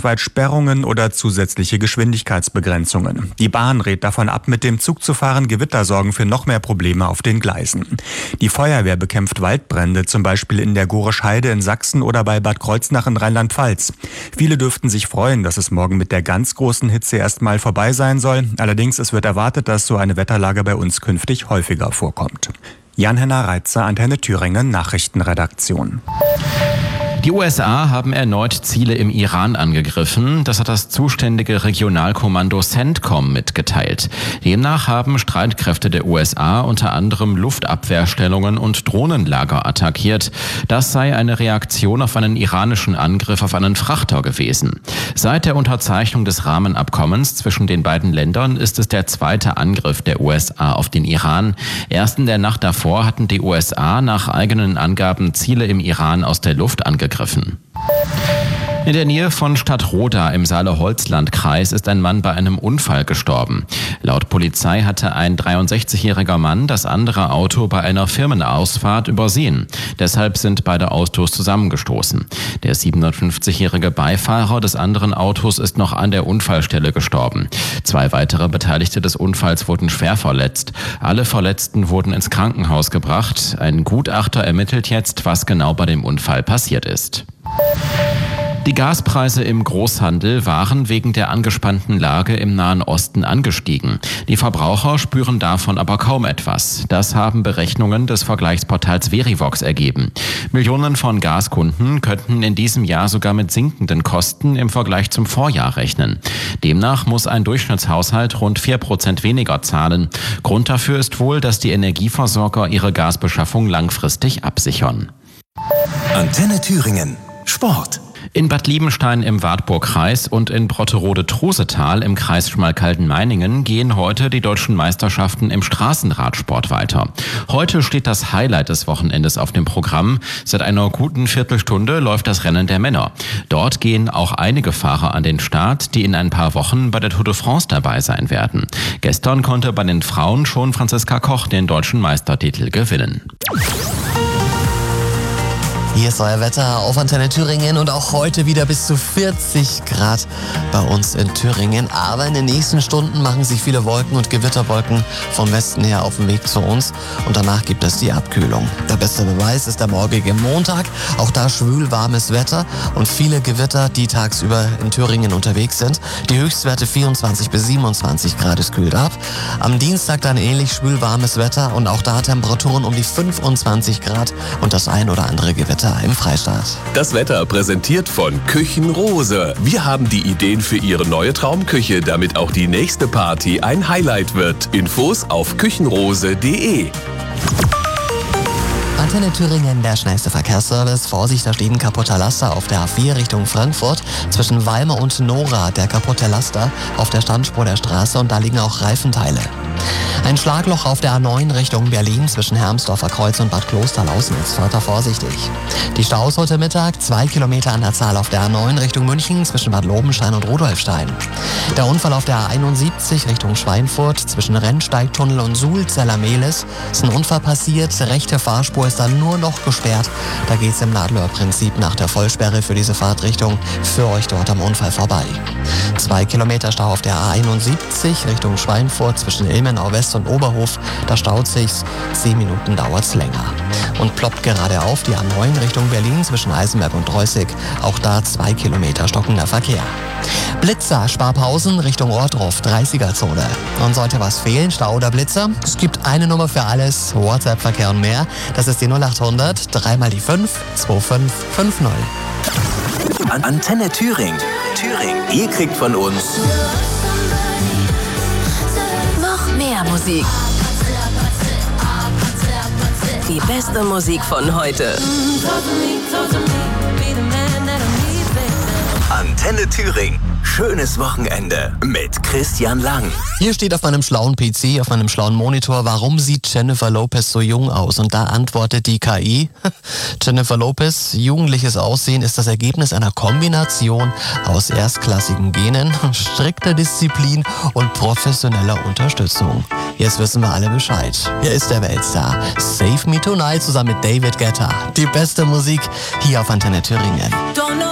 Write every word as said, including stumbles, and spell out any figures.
landesweit Sperrungen oder zusätzliche Geschwindigkeitsbegrenzungen. Die Bahn rät davon ab, mit dem Zug zu fahren. Gewitter sorgen für noch mehr Probleme auf den Gleisen. Die Feuerwehr bekämpft Waldbrände, zum Beispiel in der Gorisch Heide in Sachsen oder bei Bad Kreuznach in Rheinland-Pfalz. Viele dürften sich freuen, dass es morgen mit der ganz großen Hitze erstmal vorbei sein soll. Allerdings, es wird erwartet, dass so eine Wetterlage bei uns künftig häufiger vorkommt. Jan-Henner Reitzer, Antenne Thüringen, Nachrichtenredaktion. Die U S A haben erneut Ziele im Iran angegriffen. Das hat das zuständige Regionalkommando CENTCOM mitgeteilt. Demnach haben Streitkräfte der U S A unter anderem Luftabwehrstellungen und Drohnenlager attackiert. Das sei eine Reaktion auf einen iranischen Angriff auf einen Frachter gewesen. Seit der Unterzeichnung des Rahmenabkommens zwischen den beiden Ländern ist es der zweite Angriff der U S A auf den Iran. Erst in der Nacht davor hatten die U S A nach eigenen Angaben Ziele im Iran aus der Luft angegriffen. In der Nähe von Stadtroda im Saale-Holzland-Kreis ist ein Mann bei einem Unfall gestorben. Laut Polizei hatte ein dreiundsechzigjähriger Mann das andere Auto bei einer Firmenausfahrt übersehen. Deshalb sind beide Autos zusammengestoßen. Der siebenundfünfzigjährige Beifahrer des anderen Autos ist noch an der Unfallstelle gestorben. Zwei weitere Beteiligte des Unfalls wurden schwer verletzt. Alle Verletzten wurden ins Krankenhaus gebracht. Ein Gutachter ermittelt jetzt, was genau bei dem Unfall passiert ist. Die Gaspreise im Großhandel waren wegen der angespannten Lage im Nahen Osten angestiegen. Die Verbraucher spüren davon aber kaum etwas. Das haben Berechnungen des Vergleichsportals Verivox ergeben. Millionen von Gaskunden könnten in diesem Jahr sogar mit sinkenden Kosten im Vergleich zum Vorjahr rechnen. Demnach muss ein Durchschnittshaushalt rund vier Prozent weniger zahlen. Grund dafür ist wohl, dass die Energieversorger ihre Gasbeschaffung langfristig absichern. Antenne Thüringen. Sport. In Bad Liebenstein im Wartburgkreis und in Brotterode-Trosetal im Kreis Schmalkalden-Meiningen gehen heute die deutschen Meisterschaften im Straßenradsport weiter. Heute steht das Highlight des Wochenendes auf dem Programm. Seit einer guten Viertelstunde läuft das Rennen der Männer. Dort gehen auch einige Fahrer an den Start, die in ein paar Wochen bei der Tour de France dabei sein werden. Gestern konnte bei den Frauen schon Franziska Koch den deutschen Meistertitel gewinnen. Hier ist euer Wetter auf Antenne Thüringen und auch heute wieder bis zu vierzig Grad bei uns in Thüringen. Aber in den nächsten Stunden machen sich viele Wolken und Gewitterwolken vom Westen her auf den Weg zu uns. Und danach gibt es die Abkühlung. Der beste Beweis ist der morgige Montag. Auch da schwül warmes Wetter und viele Gewitter, die tagsüber in Thüringen unterwegs sind. Die Höchstwerte vierundzwanzig bis siebenundzwanzig Grad, es kühlt ab. Am Dienstag dann ähnlich schwül warmes Wetter und auch da Temperaturen um die fünfundzwanzig Grad und das ein oder andere Gewitter im Freistaat. Das Wetter präsentiert von Küchenrose. Wir haben die Ideen für Ihre neue Traumküche, damit auch die nächste Party ein Highlight wird. Infos auf küchenrose punkt de. Antenne Thüringen, der schnellste Verkehrsservice. Vorsicht, da steht ein kaputter Laster auf der A vier Richtung Frankfurt. Zwischen Weimar und Nora, der kaputte Laster auf der Standspur der Straße und da liegen auch Reifenteile. Ein Schlagloch auf der A neun Richtung Berlin zwischen Hermsdorfer Kreuz und Bad Klosterlaußnitz. Fahrt da vorsichtig. Die Staus heute Mittag, zwei Kilometer an der Zahl auf der A neun Richtung München zwischen Bad Lobenstein und Rudolfstein. Der Unfall auf der A einundsiebzig Richtung Schweinfurt zwischen Rennsteigtunnel und Suhl-Zellermehlis. Ist ein Unfall passiert, rechte Fahrspur ist dann nur noch gesperrt. Da geht's im Nadelöhr-Prinzip nach der Vollsperre für diese Fahrtrichtung für euch dort am Unfall vorbei. Zwei Kilometer Stau auf der A einundsiebzig Richtung Schweinfurt zwischen Ilmenau West und Oberhof. Da staut sich's, zehn Minuten dauert's länger. Und ploppt gerade auf die A neun Richtung Berlin zwischen Eisenberg und Dreußig. Auch da zwei Kilometer stockender Verkehr. Blitzer, Sparpausen Richtung Ohrdruf, dreißiger-Zone. Und sollte was fehlen, Stau oder Blitzer? Es gibt eine Nummer für alles, WhatsApp-Verkehr und mehr. Das ist die null achthundert, drei mal die fünf, zwei fünf fünf null. Antenne Thüringen. Thüringen. Ihr kriegt von uns noch mehr Musik. Die beste Musik von heute. Antenne Thüringen. Schönes Wochenende mit Christian Lang. Hier steht auf meinem schlauen P C, auf meinem schlauen Monitor, warum sieht Jennifer Lopez so jung aus? Und da antwortet die K I, Jennifer Lopez, jugendliches Aussehen ist das Ergebnis einer Kombination aus erstklassigen Genen, strikter Disziplin und professioneller Unterstützung. Jetzt wissen wir alle Bescheid. Hier ist der Weltstar. Save Me Tonight zusammen mit David Guetta. Die beste Musik hier auf Antenne Thüringen.